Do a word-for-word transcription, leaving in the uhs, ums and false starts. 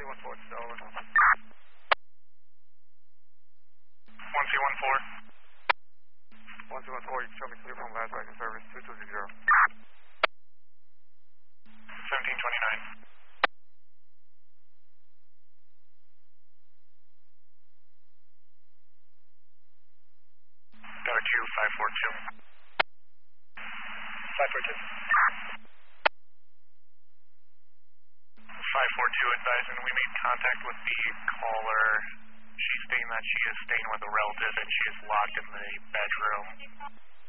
three one four, still over. one three one four. one three one four, you can show me clear from last record service, two two zero. seventeen twenty-nine. Tower two, five four two. five four two. five four two advising we made contact with the caller. She's stating that she is staying with a relative and she is locked in the bedroom.